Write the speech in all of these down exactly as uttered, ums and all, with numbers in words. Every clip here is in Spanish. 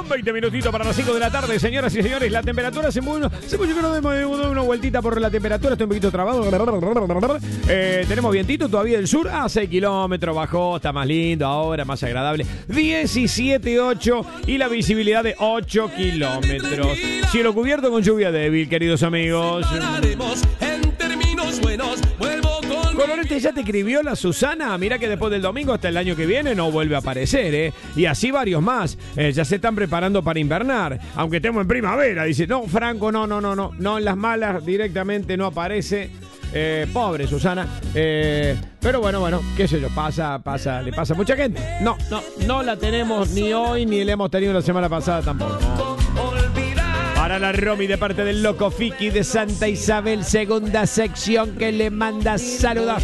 veinte minutitos para las cinco de la tarde, señoras y señores. La temperatura se mueve. Se mueve, yo creo que doy una vueltita por la temperatura. Estoy un poquito trabado. Eh, tenemos vientito todavía del sur. A seis kilómetros bajó. Está más lindo ahora, más agradable. diecisiete ocho y la visibilidad de ocho kilómetros. Cielo cubierto con lluvia débil, queridos amigos. Colorete, ¿ya te escribió la Susana? Mira que después del domingo hasta el año que viene no vuelve a aparecer, ¿eh? Y así varios más. Eh, ya se están preparando para invernar. Aunque estemos en primavera. Dice, no, Franco, no, no, no, no. No, en las malas directamente no aparece. Eh, pobre Susana. Eh, pero bueno, bueno, qué sé yo, pasa, pasa, le pasa a mucha gente. No, no, no la tenemos ni hoy ni la hemos tenido la semana pasada tampoco. Para la Romy de parte del Loco Fiki de Santa Isabel, segunda sección que le manda saludos.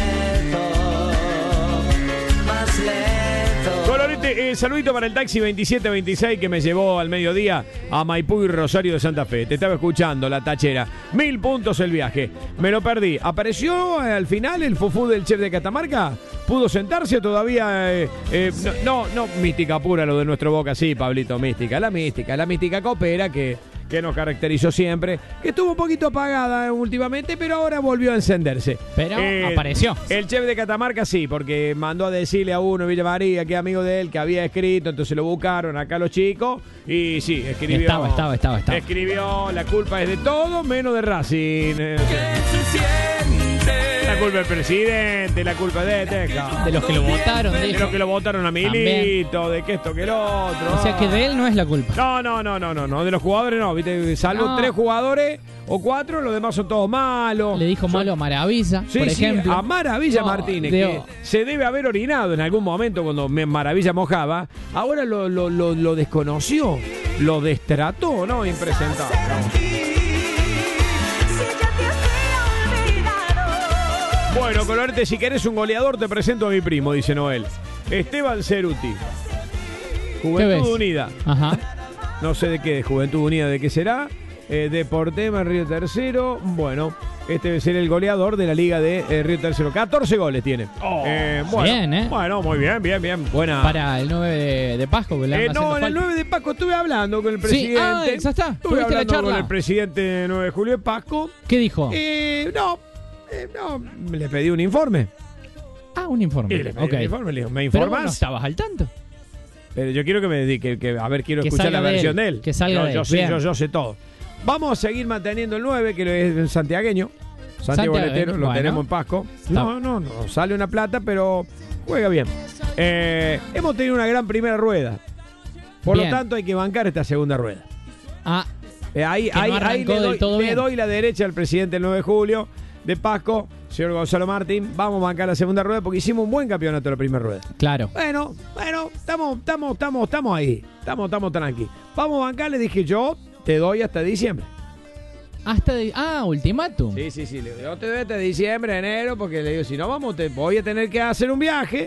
Colorete, eh, saludito para el taxi veintisiete veintiséis que me llevó al mediodía a Maipú y Rosario de Santa Fe. Te estaba escuchando, la tachera. Mil puntos el viaje. Me lo perdí. ¿Apareció eh, al final el fufú del chef de Catamarca? ¿Pudo sentarse todavía? Eh, eh, no, no, no, mística pura lo de nuestro Boca. Sí, Pablito, mística. La mística, la mística coopera que... que nos caracterizó siempre, que estuvo un poquito apagada últimamente, pero ahora volvió a encenderse. Pero eh, apareció. El chef de Catamarca sí, porque mandó a decirle a uno, Villa María, que es amigo de él, que había escrito, entonces lo buscaron acá los chicos, y sí, escribió. Estaba, estaba, estaba, estaba. Escribió, la culpa es de todo, menos de Racing. La culpa del presidente, la culpa de este, de los que lo votaron, de, de los que lo votaron a Milito, también. De que esto, que el otro. O sea que de él no es la culpa. No, no, no, no, no, no. De los jugadores no, viste, salvo no. tres jugadores o cuatro, los demás son todos malos. Le dijo son... malo a Maravilla, sí, por sí, ejemplo. a Maravilla no, Martínez, de... que se debe haber orinado en algún momento cuando Maravilla mojaba. Ahora lo, lo, lo, lo desconoció, lo destrató, ¿no? Impresentable. ¿no? Bueno, Colorete, si querés un goleador, te presento a mi primo, dice Noel. Esteban Ceruti. Juventud Unida. Ajá. No sé de qué, de Juventud Unida, de qué será. Eh, Deportema, Río Tercero. Bueno, este debe ser el goleador de la Liga de eh, Río Tercero. catorce goles tiene. Oh, eh, bueno, bien, ¿eh? Bueno, muy bien, bien, bien. Buena. Para el nueve de, de Pasco. Que le eh, no, en el nueve de Pasco estuve hablando con el presidente. Sí, ah, ya está. Estuve hablando la charla? con el presidente de nueve de julio de Pasco. ¿Qué dijo? Eh, no. Eh, no, le pedí un informe. Ah, un informe. Y le pedí okay. un informe, le digo, ¿me informas? Pero vos no estabas al tanto. Pero yo quiero que me diga, que, que, a ver, quiero que escuchar la versión de él. de él. Que salga yo, de él. Yo sé, yo, yo sé todo. Vamos a seguir manteniendo el nueve, que es santiagueño. Santiago Letero, lo bueno. tenemos en Pasco. No, no, no, sale una plata, pero juega bien. Eh, hemos tenido una gran primera rueda. Por bien. lo tanto, hay que bancar esta segunda rueda. Ah, eh, ahí ahí, no ahí le, doy, le doy la derecha al presidente el nueve de julio de Pasco, señor Gonzalo Martín. Vamos a bancar la segunda rueda porque hicimos un buen campeonato la primera rueda. Claro. Bueno, bueno, estamos, estamos, estamos, estamos ahí. Estamos, estamos tranqui. Vamos a bancar, le dije yo, te doy hasta diciembre. Hasta de, ah, ultimátum. Sí, sí, sí. Le digo, yo te doy hasta diciembre, enero, porque le digo, si no vamos, te voy a tener que hacer un viaje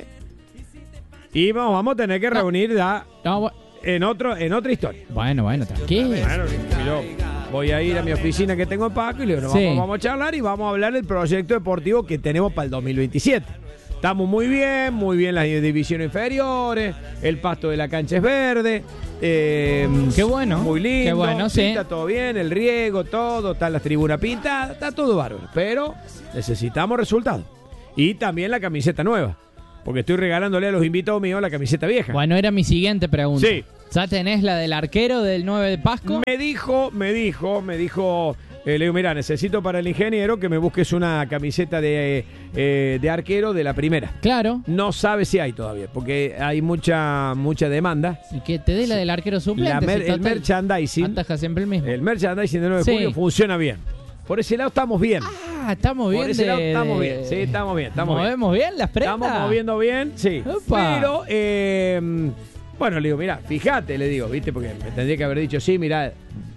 y vamos, vamos a tener que no. reunir ya no, bueno. en otro, en otra historia. Bueno, bueno, tranquilo. Bueno, yo voy a ir a mi oficina que tengo en Paco y le digo, no, sí. vamos, vamos a charlar y vamos a hablar del proyecto deportivo que tenemos para el dos mil veintisiete. Estamos muy bien, muy bien las divisiones inferiores, el pasto de la cancha es verde. Eh, qué bueno. Muy lindo. Qué bueno, sí. sí. Está todo bien, el riego, todo, están las tribunas pintadas, está todo bárbaro. Pero necesitamos resultados. Y también la camiseta nueva. Porque estoy regalándole a los invitados míos la camiseta vieja. Bueno, era mi siguiente pregunta. Sí. ¿Ya tenés la del arquero del nueve de Pasco? Me dijo, me dijo, me dijo... Eh, le digo, mira, necesito para el ingeniero que me busques una camiseta de, eh, de arquero de la primera. Claro. No sabe si hay todavía, porque hay mucha mucha demanda. Y que te dé la del arquero suplente. La mer- si el merchandising. Ataja siempre el mismo. El merchandising de nueve de sí. julio funciona bien. Por ese lado estamos bien. Ah, estamos bien. Por ese de, lado estamos de... bien. Sí, estamos bien. Estamos ¿Movemos bien. bien las prendas? Estamos moviendo bien, sí. Opa. Pero, eh, bueno, le digo, mira, fíjate, le digo, ¿viste? Porque me tendría que haber dicho, sí, mira...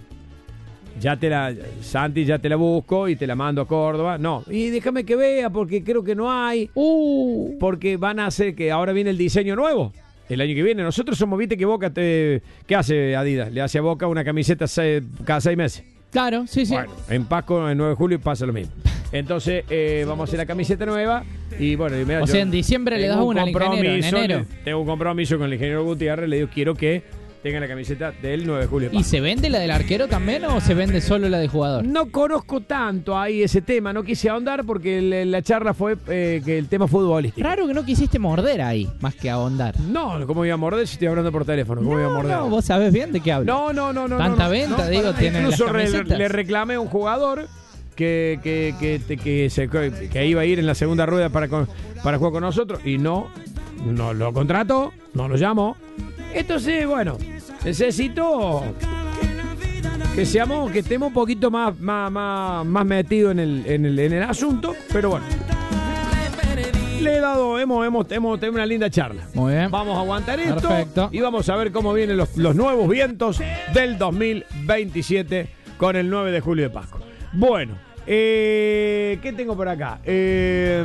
Ya te la, Santi, ya te la busco y te la mando a Córdoba. No, y déjame que vea porque creo que no hay. Uh. Porque van a hacer que ahora viene el diseño nuevo. El año que viene. Nosotros somos, viste que Boca te... ¿Qué hace Adidas? Le hace a Boca una camiseta seis, cada seis meses. Claro, sí, sí. Bueno, en Pasco, el nueve de julio pasa lo mismo. Entonces, eh, vamos a hacer la camiseta nueva y bueno... Y mira, o sea, en diciembre le das una al ingeniero, en enero. Tengo un compromiso con el ingeniero Gutiérrez, le digo, quiero que tenga la camiseta del nueve de julio. ¿Y se vende la del arquero también o se vende solo la de jugador? No conozco tanto ahí ese tema, no quise ahondar porque el, la charla fue eh, que el tema futbolístico. Raro que no quisiste morder ahí, más que ahondar. No, ¿cómo iba a morder si estoy hablando por teléfono? ¿Cómo no, iba a morder? No, vos sabés bien de qué hablo. No, no, no, no. Tanta no, venta, no, digo, para, tienen las incluso re- camisetas. le reclamé a un jugador que, que, que, que, se, que iba a ir en la segunda rueda para, para jugar con nosotros y no, no lo contrató, no lo llamó. Entonces, bueno, necesito que seamos, que estemos un poquito más, más, más, más metidos en el, en, el, en el asunto, pero bueno. Le he dado, hemos, hemos, hemos tenido una linda charla. Muy bien. Vamos a aguantar esto. Perfecto. Y vamos a ver cómo vienen los, los nuevos vientos del dos mil veintisiete con el nueve de julio de Pascua. Bueno, eh, ¿qué tengo por acá? Eh,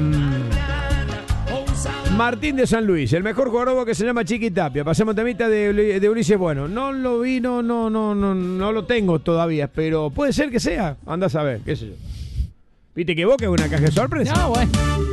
Martín de San Luis, el mejor jugador que se llama Chiqui Tapia. Pasemos temita de, de Ulises Bueno. No lo vi, no, no, no, no, no lo tengo todavía, pero puede ser que sea. Andás a ver, qué sé yo. ¿Viste que vos que es una caja de sorpresa? No, bueno.